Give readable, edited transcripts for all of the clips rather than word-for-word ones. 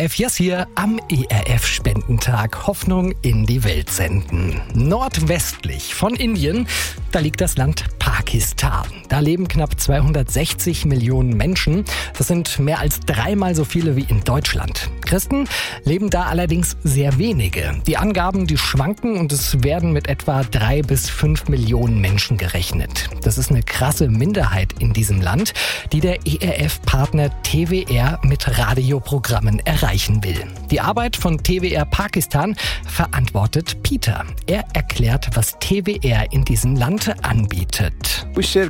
ERF Yes hier am ERF-Spendentag Hoffnung in die Welt senden. Nordwestlich von Indien, da liegt das Land Pakistan. Da leben knapp 260 Millionen Menschen. Das sind mehr als 3-mal so viele wie in Deutschland. Christen leben da allerdings sehr wenige. Die Angaben, die schwanken und es werden mit etwa 3 bis 5 Millionen Menschen gerechnet. Das ist eine krasse Minderheit in diesem Land, die der ERF-Partner TWR mit Radioprogrammen erreichen will. Die Arbeit von TWR Pakistan verantwortet Peter. Er erklärt, was TWR in diesem Land anbietet.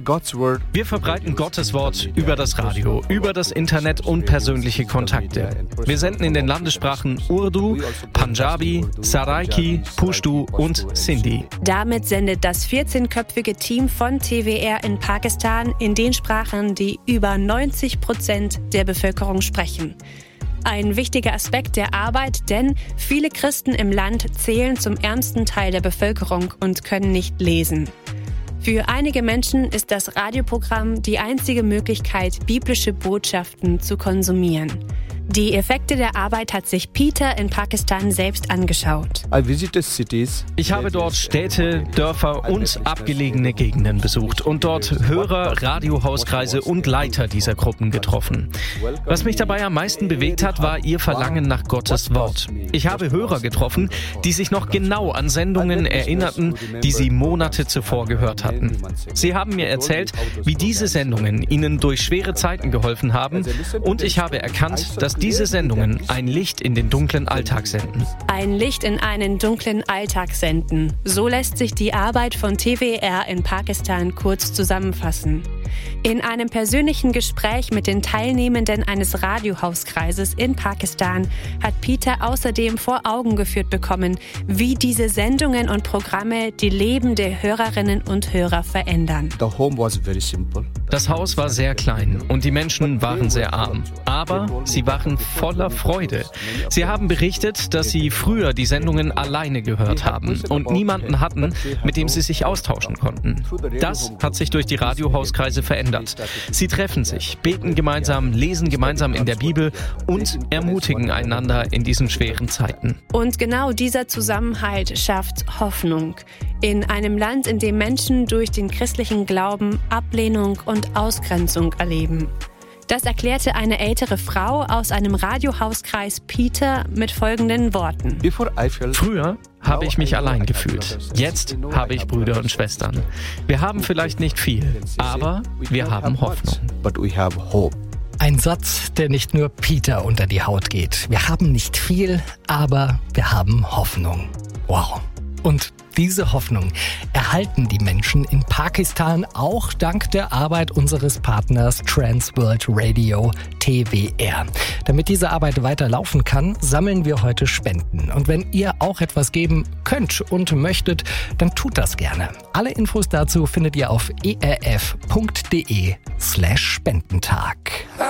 Wir verbreiten Gottes Wort über das Radio, über das Internet und persönliche Kontakte. Wir senden in den Landessprachen Urdu, Punjabi, Saraiki, Pushtu und Sindhi. Damit sendet das 14-köpfige Team von TWR in Pakistan in den Sprachen, die über 90% der Bevölkerung sprechen. Ein wichtiger Aspekt der Arbeit, denn viele Christen im Land zählen zum ärmsten Teil der Bevölkerung und können nicht lesen. Für einige Menschen ist das Radioprogramm die einzige Möglichkeit, biblische Botschaften zu konsumieren. Die Effekte der Arbeit hat sich Peter in Pakistan selbst angeschaut. Ich habe dort Städte, Dörfer und abgelegene Gegenden besucht und dort Hörer, Radiohauskreise und Leiter dieser Gruppen getroffen. Was mich dabei am meisten bewegt hat, war ihr Verlangen nach Gottes Wort. Ich habe Hörer getroffen, die sich noch genau an Sendungen erinnerten, die sie Monate zuvor gehört hatten. Sie haben mir erzählt, wie diese Sendungen ihnen durch schwere Zeiten geholfen haben, und ich habe erkannt, dass diese Sendungen ein Licht in den dunklen Alltag senden. Ein Licht in einen dunklen Alltag senden. So lässt sich die Arbeit von TWR in Pakistan kurz zusammenfassen. In einem persönlichen Gespräch mit den Teilnehmenden eines Radiohauskreises in Pakistan hat Peter außerdem vor Augen geführt bekommen, wie diese Sendungen und Programme die Leben der Hörerinnen und Hörer verändern. Das Haus war sehr klein und die Menschen waren sehr arm, aber sie waren voller Freude. Sie haben berichtet, dass sie früher die Sendungen alleine gehört haben und niemanden hatten, mit dem sie sich austauschen konnten. Das hat sich durch die Radiohauskreise verändert. Sie treffen sich, beten gemeinsam, lesen gemeinsam in der Bibel und ermutigen einander in diesen schweren Zeiten. Und genau dieser Zusammenhalt schafft Hoffnung. In einem Land, in dem Menschen durch den christlichen Glauben Ablehnung und Ausgrenzung erleben. Das erklärte eine ältere Frau aus einem Radiohauskreis Peter mit folgenden Worten. Früher habe ich mich allein gefühlt. Jetzt habe ich Brüder und Schwestern. Wir haben vielleicht nicht viel, aber wir haben Hoffnung. Ein Satz, der nicht nur Peter unter die Haut geht. Wir haben nicht viel, aber wir haben Hoffnung. Wow. Und diese Hoffnung erhalten die Menschen in Pakistan auch dank der Arbeit unseres Partners Trans World Radio TWR. Damit diese Arbeit weiterlaufen kann, sammeln wir heute Spenden. Und wenn ihr auch etwas geben könnt und möchtet, dann tut das gerne. Alle Infos dazu findet ihr auf erf.de/Spendentag.